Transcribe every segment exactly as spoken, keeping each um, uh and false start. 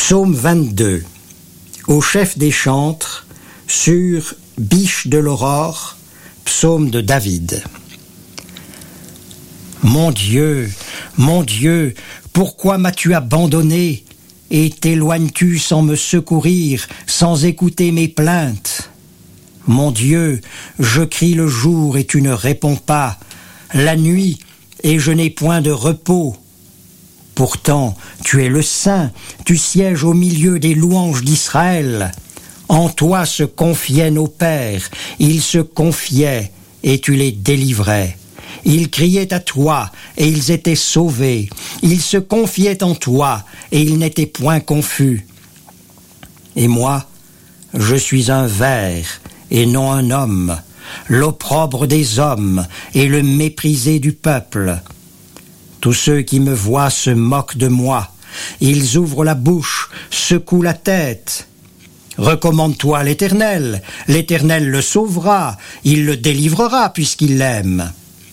Psaume vingt-deux. Au chef des chantres, sur Biche de l'aurore, psaume de David. Mon Dieu, mon Dieu, pourquoi m'as-tu abandonné et t'éloignes-tu sans me secourir, sans écouter mes plaintes? Mon Dieu, je crie le jour et tu ne réponds pas, la nuit et je n'ai point de repos. Pourtant, tu es le Saint, tu sièges au milieu des louanges d'Israël. En toi se confiaient nos pères, ils se confiaient et tu les délivrais. Ils criaient à toi et ils étaient sauvés. Ils se confiaient en toi et ils n'étaient point confus. Et moi, je suis un ver et non un homme, l'opprobre des hommes et le méprisé du peuple. Tous ceux qui me voient se moquent de moi. Ils ouvrent la bouche, secouent la tête. Recommande-toi à l'Éternel. L'Éternel le sauvera. Il le délivrera puisqu'il l'aime.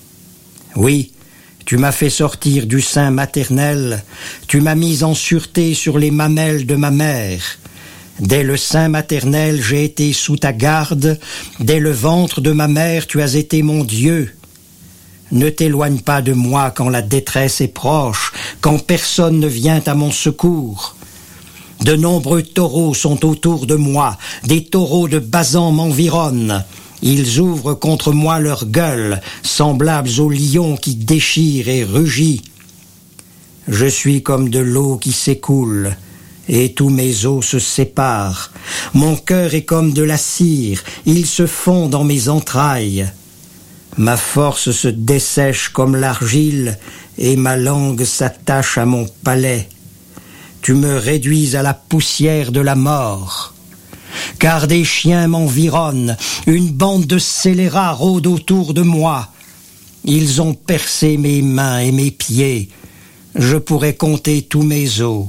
Oui, tu m'as fait sortir du sein maternel. Tu m'as mis en sûreté sur les mamelles de ma mère. Dès le sein maternel, j'ai été sous ta garde. Dès le ventre de ma mère, tu as été mon Dieu. Ne t'éloigne pas de moi quand la détresse est proche, quand personne ne vient à mon secours. De nombreux taureaux sont autour de moi, des taureaux de Basan m'environnent. Ils ouvrent contre moi leur gueule, semblables aux lions qui déchirent et rugissent. Je suis comme de l'eau qui s'écoule, et tous mes os se séparent. Mon cœur est comme de la cire, il se fond dans mes entrailles. Ma force se dessèche comme l'argile, et ma langue s'attache à mon palais. Tu me réduis à la poussière de la mort. Car des chiens m'environnent, une bande de scélérats rôde autour de moi. Ils ont percé mes mains et mes pieds. Je pourrais compter tous mes os.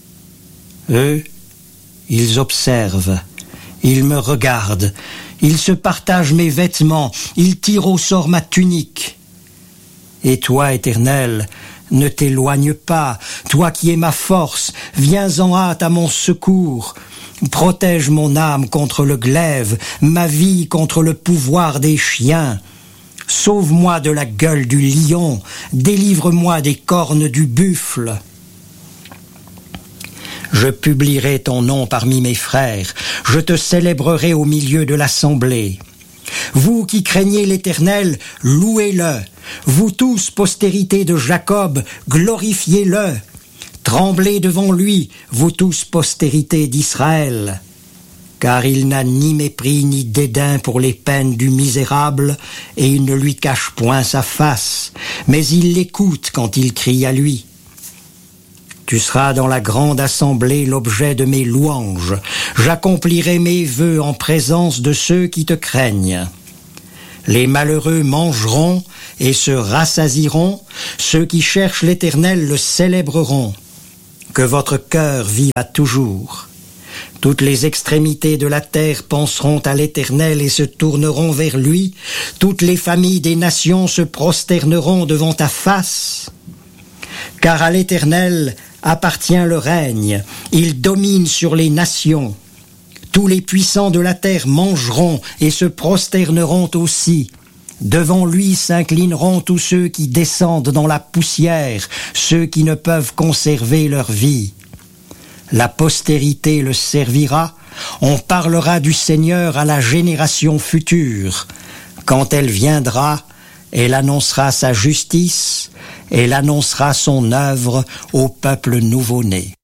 Eux, ils observent, ils me regardent. Ils se partagent mes vêtements, ils tirent au sort ma tunique. Et toi, Éternel, ne t'éloigne pas, toi qui es ma force, viens en hâte à mon secours. Protège mon âme contre le glaive, ma vie contre le pouvoir des chiens. Sauve-moi de la gueule du lion, délivre-moi des cornes du buffle. Je publierai ton nom parmi mes frères, je te célébrerai au milieu de l'assemblée. Vous qui craignez l'Éternel, louez-le. Vous tous, postérité de Jacob, glorifiez-le. Tremblez devant lui, vous tous, postérité d'Israël. Car il n'a ni mépris ni dédain pour les peines du misérable, et il ne lui cache point sa face, mais il l'écoute quand il crie à lui. Tu seras dans la grande assemblée l'objet de mes louanges. J'accomplirai mes vœux en présence de ceux qui te craignent. Les malheureux mangeront et se rassasieront. Ceux qui cherchent l'Éternel le célébreront. Que votre cœur vive à toujours. Toutes les extrémités de la terre penseront à l'Éternel et se tourneront vers lui. Toutes les familles des nations se prosterneront devant ta face. Car à l'Éternel appartient le règne, il domine sur les nations. Tous les puissants de la terre mangeront et se prosterneront aussi. Devant lui s'inclineront tous ceux qui descendent dans la poussière, ceux qui ne peuvent conserver leur vie. La postérité le servira, on parlera du Seigneur à la génération future. Quand elle viendra, elle annoncera sa justice, elle annoncera son œuvre au peuple nouveau-né.